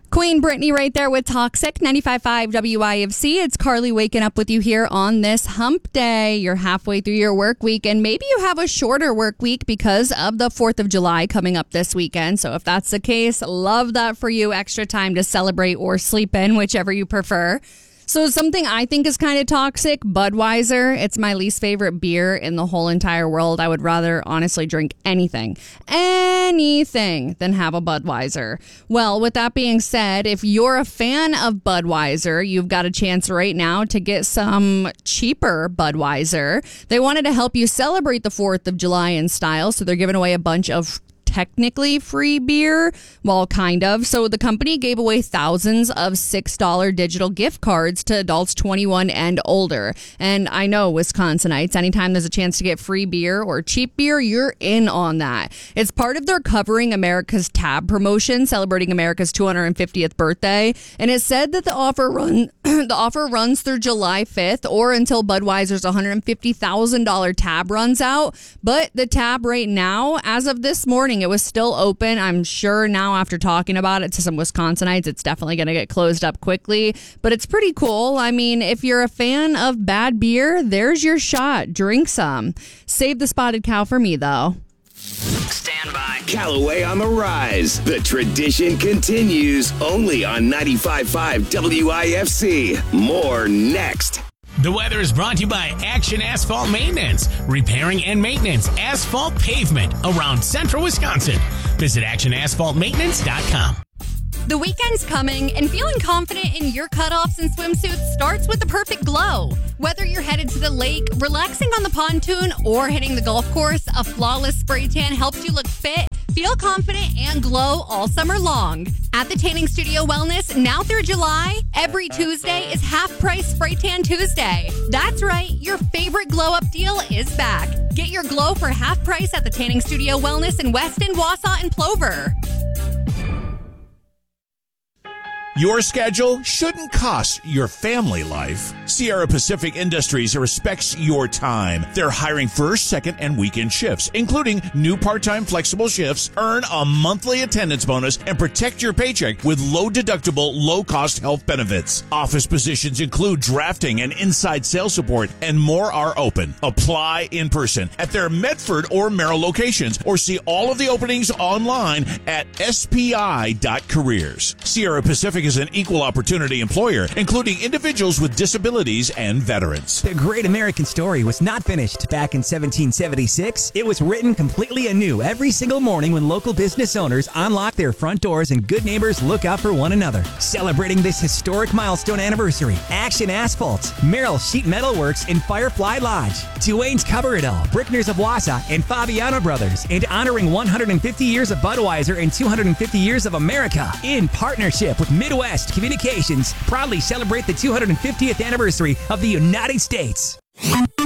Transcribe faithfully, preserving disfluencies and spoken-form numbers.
Queen Brittany right there with Toxic, ninety-five point five W I F C. It's Carly waking up with you here on this hump day. You're halfway through your work week, and maybe you have a shorter work week because of the fourth of July coming up this weekend. So if that's the case, love that for you. Extra time to celebrate or sleep in, whichever you prefer. So something I think is kind of toxic, Budweiser. It's my least favorite beer in the whole entire world. I would rather honestly drink anything, anything than have a Budweiser. Well, with that being said, if you're a fan of Budweiser, you've got a chance right now to get some cheaper Budweiser. They wanted to help you celebrate the fourth of July in style, so they're giving away a bunch of technically free beer, well, kind of. So the company gave away thousands of six dollar digital gift cards to adults twenty-one and older. And I know Wisconsinites, anytime there's a chance to get free beer or cheap beer, you're in on that. It's part of their Covering America's Tab promotion, celebrating America's two hundred fiftieth birthday. And it said that the offer run the offer runs through July fifth or until Budweiser's one hundred fifty thousand dollars tab runs out. But the tab right now, as of this morning, it was still open. I'm sure now after talking about it to some Wisconsinites, it's definitely going to get closed up quickly. But it's pretty cool. I mean, if you're a fan of bad beer, there's your shot. Drink some. Save the spotted cow for me, though. Stand by. Callaway on the rise. The tradition continues only on ninety-five point five W I F C. More next. The weather is brought to you by Action Asphalt Maintenance, repairing and maintenance asphalt pavement around central Wisconsin. Visit action asphalt maintenance dot com. The weekend's coming, and feeling confident in your cutoffs and swimsuits starts with the perfect glow. Whether you're headed to the lake, relaxing on the pontoon, or hitting the golf course, a flawless spray tan helps you look fit, feel confident, and glow all summer long. At the Tanning Studio Wellness, now through July, every Tuesday is half-price Spray Tan Tuesday. That's right, your favorite glow-up deal is back. Get your glow for half price at the Tanning Studio Wellness in Weston, Wausau, and Plover. Your schedule shouldn't cost your family life. Sierra Pacific Industries respects your time. They're hiring first, second, and weekend shifts, including new part-time flexible shifts. Earn a monthly attendance bonus and protect your paycheck with low-deductible, low-cost health benefits. Office positions include drafting and inside sales support, and more are open. Apply in person at their Medford or Merrill locations, or see all of the openings online at S P I dot careers. Sierra Pacific is an equal opportunity employer, including individuals with disabilities and veterans. The great American story was not finished back in seventeen seventy-six. It was written completely anew every single morning when local business owners unlock their front doors and good neighbors look out for one another. Celebrating this historic milestone anniversary, Action Asphalt, Merrill Sheet Metal Works, and Firefly Lodge, Duane's Cover It All, Brickners of Wausau, and Fabiano Brothers, and honoring one hundred fifty years of Budweiser and two hundred fifty years of America in partnership with Midwest West Communications, proudly celebrate the two hundred fiftieth anniversary of the United States.